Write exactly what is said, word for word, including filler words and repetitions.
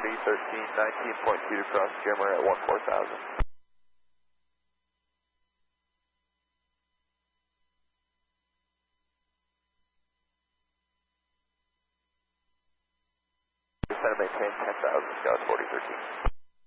forty thirteen, nineteen point two to cross Jimmer at one four thousand. Descend and maintain ten thousand, Scott forty thirteen.